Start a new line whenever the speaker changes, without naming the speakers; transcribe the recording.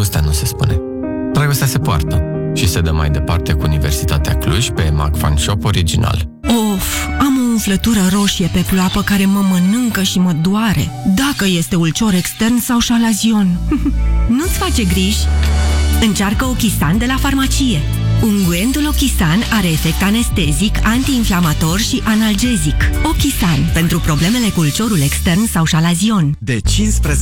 dragostea nu se spune. Dragostea se poartă și se dă mai departe cu Universitatea Cluj pe EMAG Fan Shop original.
Of, am o umflătură roșie pe ploapă care mă mănâncă și mă doare. Dacă este ulcior extern sau șalazion. Nu-ți face griji? Încearcă Ochisan de la farmacie. Unguentul Ochisan are efect anestezic, antiinflamator și analgezic. Ochisan, pentru problemele cu ulciorul extern sau șalazion.
De 15